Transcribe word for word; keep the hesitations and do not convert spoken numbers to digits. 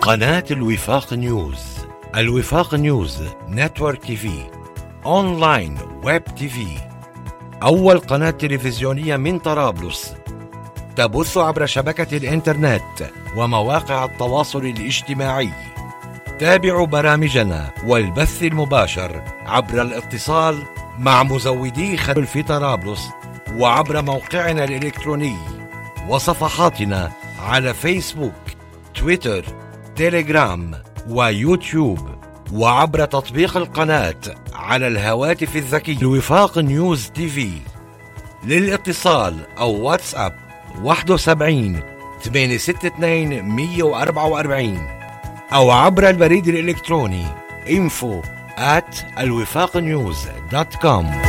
قناة الوفاق نيوز. الوفاق نيوز نتورك تي في، أونلاين ويب تي في، أول قناة تلفزيونية من طرابلس تبث عبر شبكة الإنترنت ومواقع التواصل الاجتماعي. تابعوا برامجنا والبث المباشر عبر الاتصال مع مزودي خدمة في طرابلس وعبر موقعنا الإلكتروني وصفحاتنا على فيسبوك، تويتر، تيليجرام ويوتيوب، وعبر تطبيق القناة على الهواتف الذكية الوفاق نيوز تي في. للاتصال أو واتساب واحد وسبعين ثمانية ستة اثنين مية وأربعة وأربعين أو عبر البريد الإلكتروني info at الوفاق نيوز دوت كوم.